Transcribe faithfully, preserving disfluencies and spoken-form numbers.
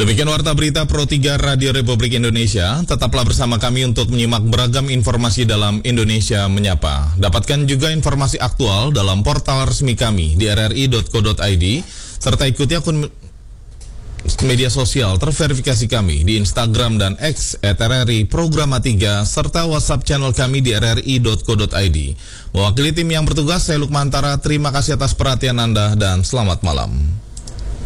Demikian Warta Berita Pro tiga Radio Republik Indonesia. Tetaplah bersama kami untuk menyimak beragam informasi dalam Indonesia Menyapa. Dapatkan juga informasi aktual dalam portal resmi kami di r r i dot co dot i d, serta ikuti akun media sosial terverifikasi kami di Instagram dan X et r r i programa tiga, serta WhatsApp channel kami di r r i dot co dot i d. Mewakili tim yang bertugas, saya Lukmantara. Terima kasih atas perhatian Anda dan selamat malam.